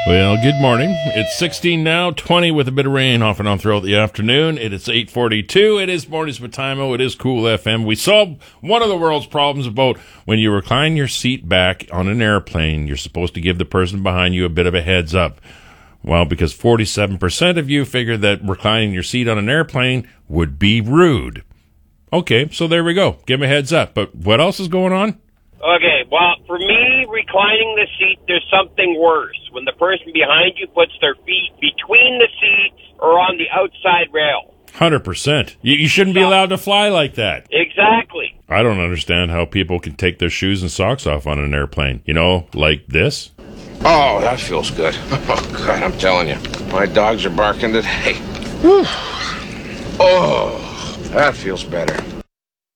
Well, good morning. It's 16 now, 20 with a bit of rain off and on throughout the afternoon. It is 8:42. It is Mornings with Timo. It is Cool FM. We solved one of the world's problems about when you recline your seat back on an airplane, you're supposed to give the person behind you a bit of a heads up. Well, because 47% of you figure that reclining your seat on an airplane would be rude. Okay, so there we go. Give them a heads up. But what else is going on? Okay, well, for me, reclining the seat, there's something worse. When the person behind you puts their feet between the seats or on the outside rail. 100%. You shouldn't be allowed to fly like that. Exactly. I don't understand how people can take their shoes and socks off on an airplane. You know, like this. Oh, that feels good. Oh, God, I'm telling you. My dogs are barking today. Whew. Oh, that feels better.